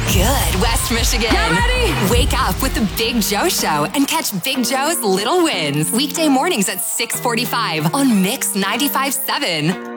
good, West Michigan? Get ready! Wake up with the Big Joe Show and catch Big Joe's Little Wins. Weekday mornings at 6:45 on Mix 95.7.